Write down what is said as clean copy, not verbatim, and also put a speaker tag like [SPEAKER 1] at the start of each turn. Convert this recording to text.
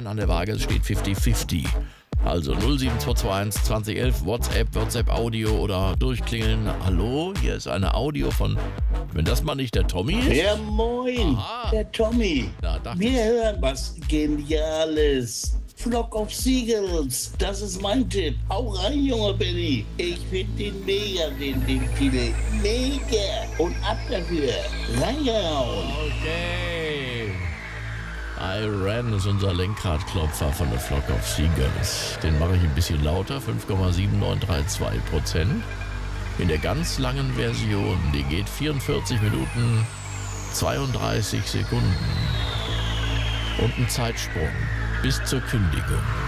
[SPEAKER 1] Nein, an der Waage steht 50-50. Also 0722 2011, WhatsApp Audio oder durchklingeln. Hallo, hier ist eine Audio von, wenn das mal nicht der Tommy ist.
[SPEAKER 2] Ja, moin, der Tommy.
[SPEAKER 1] Ja, dachte
[SPEAKER 2] Wir hören was Geniales. Flock of Seagulls, das ist mein Tipp. Hau rein, junger Benny. Ich finde den mega, den Titel. Mega. Und ab dafür. Reingehauen.
[SPEAKER 1] Okay. I Ran ist unser Lenkradklopfer von der Flock of Seagulls. Den mache ich ein bisschen lauter, 5,7932%. In der ganz langen Version, die geht 44 Minuten 32 Sekunden. Und ein Zeitsprung bis zur Kündigung.